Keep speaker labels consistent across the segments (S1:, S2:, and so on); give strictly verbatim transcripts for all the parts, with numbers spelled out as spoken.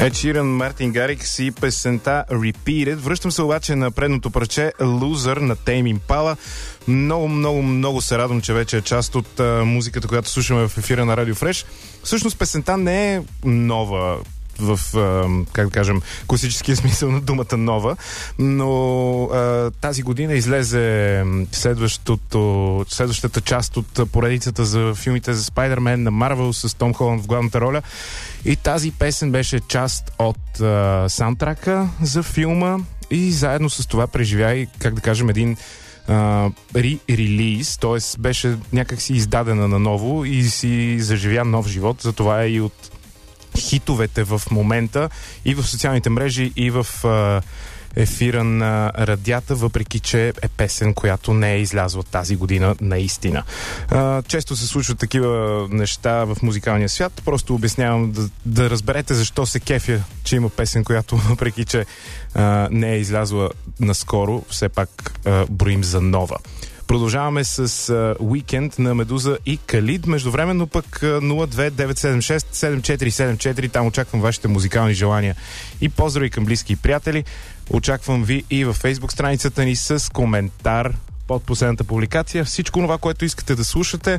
S1: Ед Ширан, Мартин Гарикс и песента Repeated. Връщам се обаче на предното парче Loser на Tame Impala. Много, много, много се радвам, че вече е част от а, музиката, която слушаме в ефира на Радио Фреш. Всъщност песента не е нова в, а, как да кажем, класическия смисъл на думата нова, но а, тази година излезе следващото, следващата част от поредицата за филмите за Spider-Man на Marvel с Том Холанд в главната роля. И тази песен беше част от а, саундтрака за филма и заедно с това преживя и, как да кажем, един ри-релиз, т.е. беше някакси издадена наново и си заживя нов живот. Затова е и от хитовете в момента и в социалните мрежи, и в а, ефира на радията, въпреки че е песен, която не е излязла тази година наистина. А, често се случват такива неща в музикалния свят. Просто обяснявам да, да разберете защо се кефя, че има песен, която въпреки че а, не е излязла наскоро, все пак а, броим за нова. Продължаваме с uh, Weekend на Медуза и Калид. Междувременно пък uh, нула две девет седем шест седем четири седем четири. Там очаквам вашите музикални желания и поздрави към близки и приятели. Очаквам ви и във Facebook страницата ни с коментар под последната публикация. Всичко това, което искате да слушате,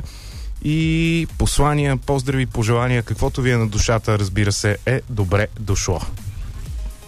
S1: и послания, поздрави, пожелания, каквото ви е на душата, разбира се, е добре дошло.